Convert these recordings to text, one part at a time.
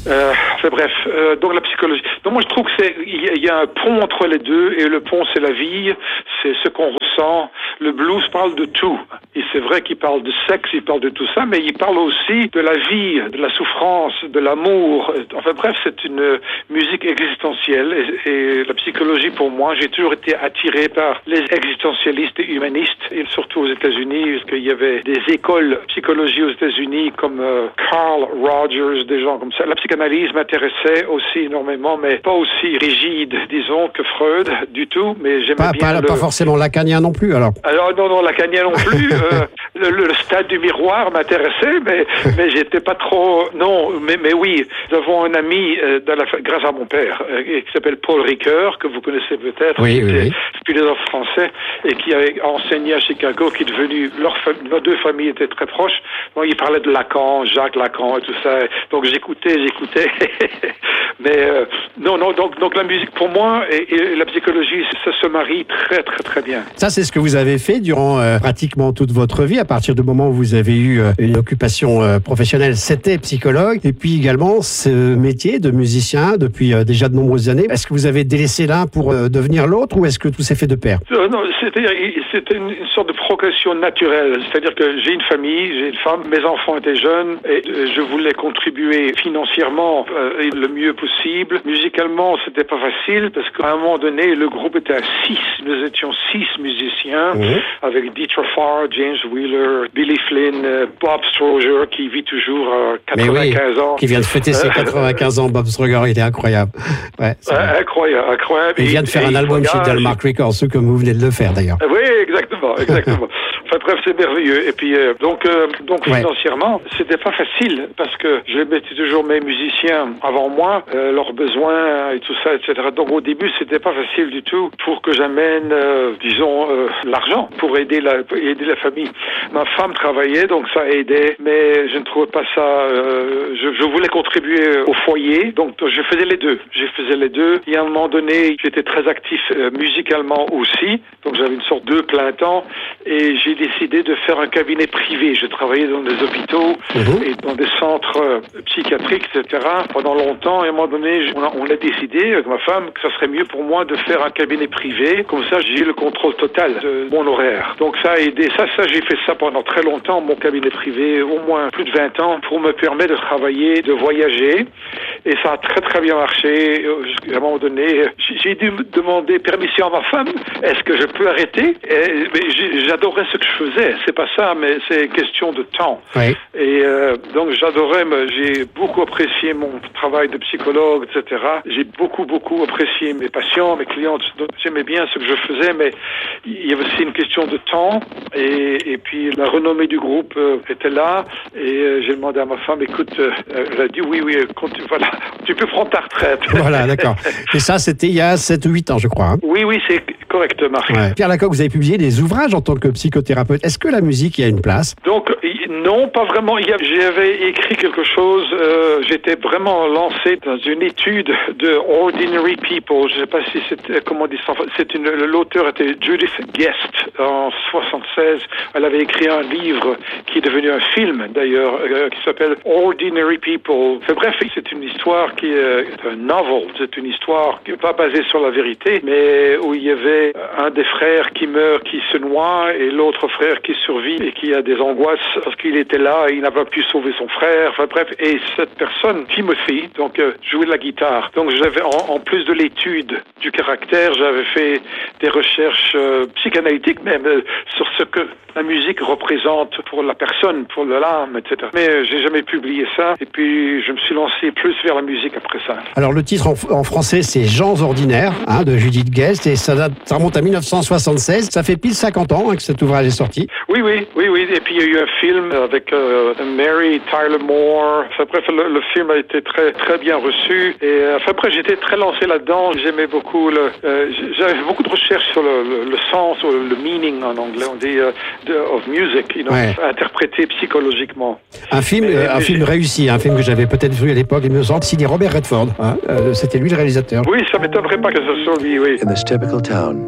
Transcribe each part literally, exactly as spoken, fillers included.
Euh, enfin bref, euh, donc la psychologie. Donc moi je trouve que c'est il y, y a un pont entre les deux et le pont c'est la vie, c'est ce qu'on ressent. Le blues parle de tout. Et c'est vrai qu'il parle de sexe, il parle de tout ça, mais il parle aussi de la vie, de la souffrance, de l'amour. Enfin bref, c'est une musique existentielle et, et la psychologie pour moi, j'ai toujours été attiré par les existentialistes et humanistes, et surtout aux États-Unis, parce qu'il y avait des écoles de psychologie aux États-Unis comme euh, Carl Rogers, des gens comme ça. La psychanalyse m'intéressait aussi énormément, mais pas aussi rigide, disons, que Freud, du tout, mais j'aimais pas, bien pas, le... pas forcément lacanien non plus, alors. Alors non, non, lacanien non plus. euh, le, le stade du miroir m'intéressait, mais mais j'étais pas trop. Non, mais mais oui, nous avons un ami euh, dans la, grâce à mon père, euh, qui s'appelle Paul Ricoeur, que vous connaissez peut-être, oui, qui oui, était oui. philosophe français et qui avait enseigné à Chicago, qui est devenu leur famille, nos deux familles étaient très proches. Donc il parlait de Lacan, Jacques Lacan et tout ça. Donc j'écoutais, j'écoutais. mais euh, non, non. Donc donc la musique pour moi et, et la psychologie, ça se marie très très très bien. Ça, c'est ce que vous avez fait durant euh, pratiquement toute votre vie. À partir du moment où vous avez eu euh, une occupation euh, professionnelle, c'était psychologue. Et puis également, ce métier de musicien depuis euh, déjà de nombreuses années. Est-ce que vous avez délaissé l'un pour euh, devenir l'autre ou est-ce que tout s'est fait de pair? euh, Non, c'est-à-dire, c'était une, une sorte de progression naturelle. C'est-à-dire que j'ai une famille, j'ai une femme, mes enfants étaient jeunes et euh, je voulais contribuer financièrement euh, le mieux possible. Musicalement, c'était pas facile parce qu'à un moment donné, le groupe était à six. Nous étions six musiciens. Mmh. Avec Dieter Farr, James Wheeler, Billy Flynn, euh, Bob Stroger, qui vit toujours à quatre-vingt-quinze oui, ans. Qui vient de fêter ses quatre-vingt-quinze ans, Bob Stroger, il est incroyable. Ouais, euh, incroyable, incroyable. Il vient de faire et un album chez Delmark Records, ce que vous venez de le faire d'ailleurs. Oui, exactement, exactement. Enfin bref, c'est merveilleux. Et puis euh, donc, euh, donc ouais. Financièrement, c'était pas facile parce que je mettais toujours mes musiciens avant moi, euh, leurs besoins et tout ça, et cetera. Donc au début, c'était pas facile du tout pour que j'amène, euh, disons, euh, l'argent pour aider la aider la famille. Ma femme travaillait, donc ça aidait, mais je ne trouvais pas ça. Euh, je, je voulais contribuer au foyer, donc je faisais les deux. Je faisais les deux. Et à un moment donné, j'étais très actif euh, musicalement aussi, donc j'avais une sorte de plein temps, et j'ai décidé de faire un cabinet privé. Je travaillais dans des hôpitaux mmh. et dans des centres euh, psychiatriques, et cetera. Pendant longtemps, et à un moment donné, on a, on a décidé avec ma femme que ça serait mieux pour moi de faire un cabinet privé. Comme ça, j'ai le contrôle total de mon horaire. Donc ça a aidé. Ça, ça, j'ai fait ça pendant très longtemps, mon cabinet privé, au moins plus de vingt ans, pour me permettre de travailler, de voyager. Et ça a très très bien marché. À un moment donné, j'ai dû demander permission à ma femme. Est-ce que je peux arrêter? Et, mais j'adorais ce que je faisais. C'est pas ça, mais c'est question de temps. Oui. Et euh, donc j'adorais, j'ai beaucoup apprécié mon travail de psychologue, et cetera. J'ai beaucoup beaucoup apprécié mes patients, mes clients. J'aimais bien ce que je faisais, mais il y avait aussi une question de temps. Et, et puis la renommée du groupe euh, était là. Et euh, j'ai demandé à ma femme, écoute, euh, elle a dit oui, oui, continue, voilà, tu peux prendre ta retraite. Voilà, d'accord. Et ça, c'était il y a sept ou huit ans, je crois. Hein. Oui, oui, c'est correct, Marc. Ouais. Pierre Lacocque, vous avez publié des ouvrages en tant que psychothérapeute. Est-ce que la musique y a une place? Donc, non, pas vraiment. J'avais écrit quelque chose, euh, j'étais vraiment lancé dans une étude de Ordinary People. Je ne sais pas si c'était, comment on dit ça, c'est une, l'auteur était Judith Guest en soixante-seize. Elle avait écrit un livre qui est devenu un film d'ailleurs, euh, qui s'appelle Ordinary People. Enfin, bref, c'est une histoire qui est un novel, c'est une histoire qui n'est pas basée sur la vérité, mais où il y avait un des frères qui meurt, qui se noie, et l'autre frère qui survit et qui a des angoisses parce qu'il était là, et il n'a pas pu sauver son frère. Enfin bref, et cette personne, Timothy, donc euh, jouait de la guitare. Donc j'avais, en, en plus de l'étude du caractère, j'avais fait des recherches euh, psychanalytiques même euh, sur ce que la musique représente pour la personne, pour l'âme, et cetera. Mais euh, j'ai jamais publié ça. Et puis je me suis lancé plus vers la musique après ça. Alors le titre en, en français, c'est Gens ordinaires, hein, de Judith Guest, et ça, date, ça remonte à mille neuf cent soixante-seize. Ça fait pile cinquante ans hein, que cet ouvrage est sorti. Oui, oui, oui, oui. Et puis il y a eu un film avec euh, Mary Tyler Moore. Enfin bref, le, le film a été très très bien reçu. Et euh, enfin après, j'étais très lancé là-dedans. J'aimais beaucoup le. Euh, j'avais beaucoup de recherches sur le, le, le sens ou le meaning en anglais. On dit euh, de, of music, you know, ouais. Interprété psychologiquement. Un film, euh, un film réussi, un film que j'avais peut-être vu à l'époque. Il me semble signé Robert Redford. Hein, euh, c'était lui le réalisateur. Oui, ça m'étonnerait pas que ce soit lui. Oui. In this typical town,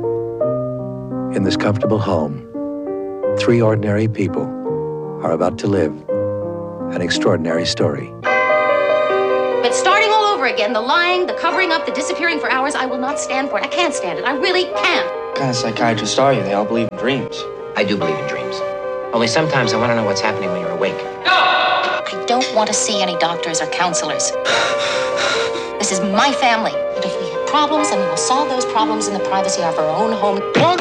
in this comfortable home, three ordinary people are about to live an extraordinary story. But starting all over again, the lying, the covering up, the disappearing for hours, I will not stand for it. I can't stand it. I really can't. What kind of psychiatrists are you? They all believe in dreams. I do believe in dreams. Only sometimes I want to know what's happening when you're awake. I don't want to see any doctors or counselors. This is my family. And if we have problems, then we will solve those problems in the privacy of our own home.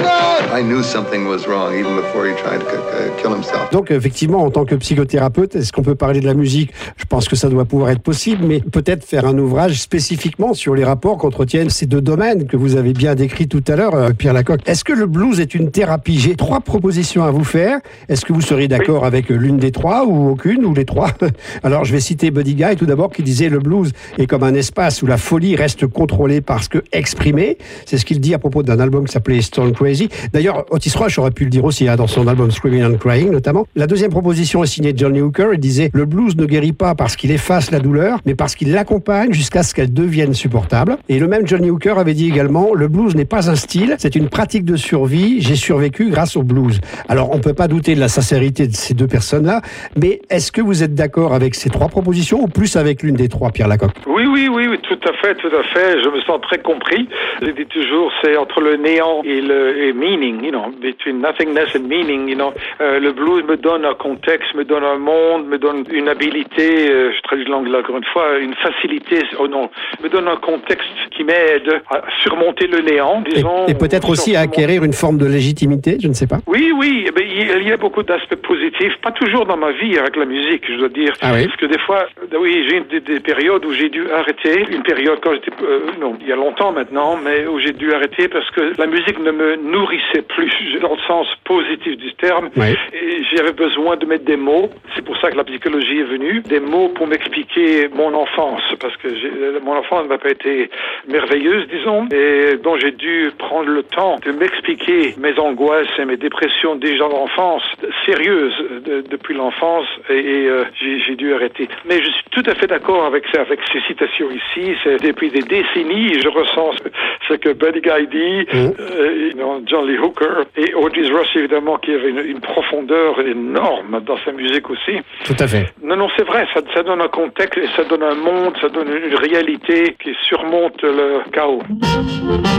I knew something was wrong even before he tried to uh, kill himself. Donc effectivement, en tant que psychothérapeute, est-ce qu'on peut parler de la musique? Je pense que ça doit pouvoir être possible, mais peut-être faire un ouvrage spécifiquement sur les rapports qu'entretiennent ces deux domaines que vous avez bien décrits tout à l'heure, Pierre Lacocque. Est-ce que le blues est une thérapie? J'ai trois propositions à vous faire. Est-ce que vous seriez d'accord oui. avec l'une des trois ou aucune ou les trois? Alors je vais citer Buddy Guy tout d'abord qui disait le blues est comme un espace où la folie reste contrôlée parce que exprimée. C'est ce qu'il dit à propos d'un album qui s'appelait Stone Crazy. D'ailleurs, Otis Rush aurait pu le dire aussi hein, dans son album Screaming and Crying notamment. La deuxième proposition est signée Johnny Hooker. Il disait le blues ne guérit pas parce qu'il efface la douleur, mais parce qu'il l'accompagne jusqu'à ce qu'elle devienne supportable. Et le même Johnny Hooker avait dit également le blues n'est pas un style, c'est une pratique de survie. J'ai survécu grâce au blues. Alors, on peut pas douter de la sincérité de ces deux personnes-là, mais est-ce que vous êtes d'accord avec ces trois propositions ou plus avec l'une des trois, Pierre Lacocque? Oui, oui, oui, oui, tout à fait, tout à fait. Je me sens très compris. Je dis toujours, c'est entre le néant et le et meaning, you know, between nothingness and meaning, you know. Euh, le blues me donne un contexte, me donne un monde, me donne une habilité, euh, je traduis l'anglais encore une fois, une facilité, oh non, me donne un contexte qui m'aide à surmonter le néant, disons. Et, et peut-être aussi à acquérir une forme de légitimité, je ne sais pas. Oui, oui, eh bien, il y a beaucoup d'aspects positifs, pas toujours dans ma vie avec la musique, je dois dire. Ah oui. Parce que des fois, oui, j'ai des, des périodes où j'ai dû arrêter, une période quand j'étais, euh, non, il y a longtemps maintenant, mais où j'ai dû arrêter parce que la musique ne me nourrissait plus, dans le sens positif du terme. Oui. Et j'avais besoin de mettre des mots. C'est pour ça que la psychologie est venue. Des mots pour m'expliquer mon enfance, parce que j'ai, mon enfance n'a pas été merveilleuse, disons, et dont j'ai dû prendre le temps de m'expliquer mes angoisses et mes dépressions déjà dans l'enfance, sérieuses de, depuis l'enfance, et, et euh, j'ai, j'ai dû arrêter. Mais je suis tout à fait d'accord avec ça, avec ces citations ici. C'est depuis des décennies, je ressens ce que Buddy Guy dit, mmh. euh, you know, John Lee Hooker et Otis Rush évidemment qui avait une, une profondeur énorme dans sa musique aussi. Tout à fait. Non, non, c'est vrai, ça, ça donne un contexte et ça donne un monde, ça donne une réalité qui surmonte le chaos.